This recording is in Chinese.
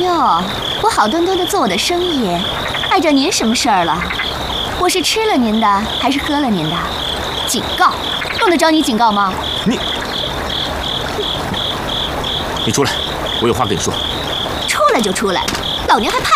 哟，我好端端的做我的生意，碍着您什么事儿了？我是吃了您的，还是喝了您的？警告，用得着你警告吗？ 你出来，我有话跟你说。 出来就出来，老娘还怕